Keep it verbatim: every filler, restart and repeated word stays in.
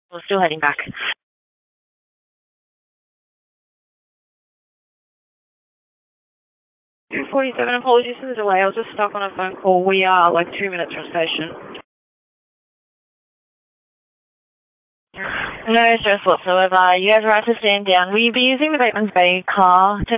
We're still heading back. two forty-seven, apologies for the delay. I was just stuck on a phone call. We are like two minutes from station. No stress whatsoever. You guys are right to stand down. Will you be using the Bateman's Bay car?